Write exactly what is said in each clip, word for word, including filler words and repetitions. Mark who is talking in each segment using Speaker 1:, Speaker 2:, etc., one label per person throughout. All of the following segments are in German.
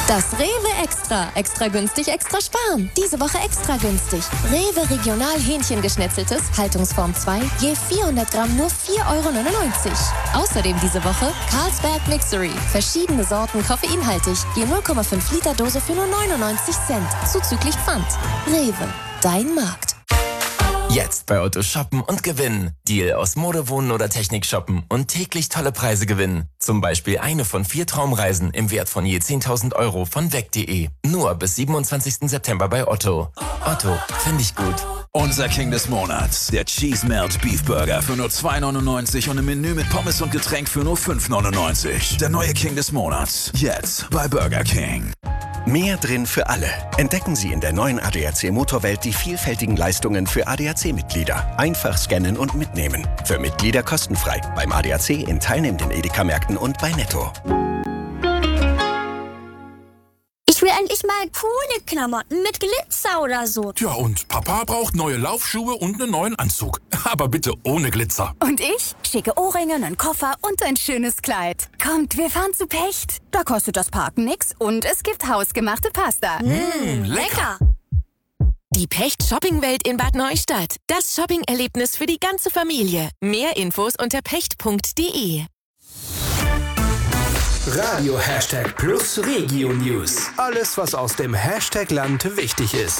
Speaker 1: Das Rewe Extra. Extra günstig, extra sparen. Diese Woche extra günstig. Rewe Regional Hähnchengeschnetzeltes, Haltungsform zwei, je vierhundert Gramm nur vier Euro neunundneunzig. Außerdem diese Woche Carlsberg Mixery. Verschiedene Sorten koffeinhaltig, je null Komma fünf Liter Dose für nur neunundneunzig Cent. Zuzüglich Pfand. Rewe, dein Markt.
Speaker 2: Jetzt bei Otto shoppen und gewinnen. Deal aus Mode, Wohnen oder Technik shoppen und täglich tolle Preise gewinnen. Zum Beispiel eine von vier Traumreisen im Wert von je zehntausend Euro von weg punkt de. Nur bis siebenundzwanzigsten September bei Otto. Otto, finde ich gut.
Speaker 3: Unser King des Monats, der Cheese Melt Beef Burger für nur zwei neunundneunzig und im Menü mit Pommes und Getränk für nur fünf neunundneunzig. Der neue King des Monats, jetzt bei Burger King.
Speaker 4: Mehr drin für alle. Entdecken Sie in der neuen A D A C Motorwelt die vielfältigen Leistungen für A D A C-Mitglieder. Einfach scannen und mitnehmen. Für Mitglieder kostenfrei. Beim A D A C in teilnehmenden Edeka-Märkten und bei Netto.
Speaker 5: Ich will endlich mal coole Klamotten mit Glitzer oder so.
Speaker 6: Tja, und Papa braucht neue Laufschuhe und einen neuen Anzug. Aber bitte ohne Glitzer.
Speaker 7: Und ich? Schicke Ohrringe, einen Koffer und ein schönes Kleid. Kommt, wir fahren zu Pecht. Da kostet das Parken nix und es gibt hausgemachte Pasta.
Speaker 6: Mmh, lecker.
Speaker 8: Die Pecht Shoppingwelt in Bad Neustadt. Das Shopping-Erlebnis für die ganze Familie. Mehr Infos unter pecht punkt de.
Speaker 9: Radio Hashtag Plus Regio News. Alles, was aus dem Hashtag-Land wichtig ist.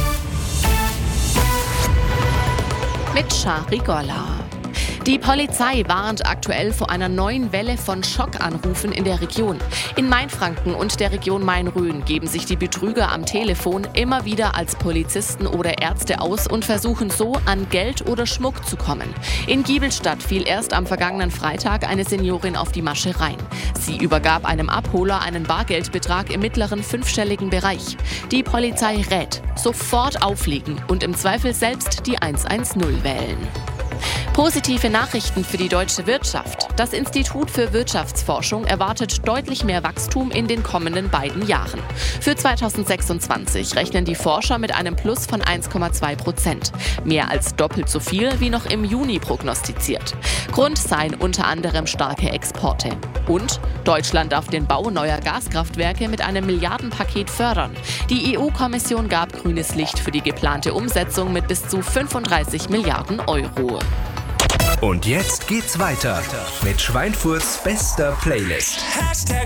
Speaker 10: Mit Shari Golla. Die Polizei warnt aktuell vor einer neuen Welle von Schockanrufen in der Region. In Mainfranken und der Region Main-Rhön geben sich die Betrüger am Telefon immer wieder als Polizisten oder Ärzte aus und versuchen so, an Geld oder Schmuck zu kommen. In Giebelstadt fiel erst am vergangenen Freitag eine Seniorin auf die Masche rein. Sie übergab einem Abholer einen Bargeldbetrag im mittleren fünfstelligen Bereich. Die Polizei rät, sofort auflegen und im Zweifel selbst die eins eins null wählen. Positive Nachrichten für die deutsche Wirtschaft. Das Institut für Wirtschaftsforschung erwartet deutlich mehr Wachstum in den kommenden beiden Jahren. Für zweitausendsechsundzwanzig rechnen die Forscher mit einem Plus von eins Komma zwei Prozent. Mehr als doppelt so viel wie noch im Juni prognostiziert. Grund seien unter anderem starke Exporte. Und Deutschland darf den Bau neuer Gaskraftwerke mit einem Milliardenpaket fördern. Die E U-Kommission gab grünes Licht für die geplante Umsetzung mit bis zu fünfunddreißig Milliarden Euro.
Speaker 9: Und jetzt geht's weiter mit Schweinfurts bester Playlist.